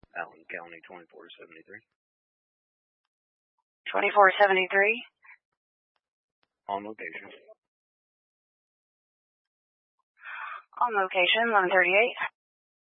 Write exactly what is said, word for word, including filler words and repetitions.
Allen County, twenty-four seventy-three. twenty-four seventy-three. On location. On location, eleven thirty-eight.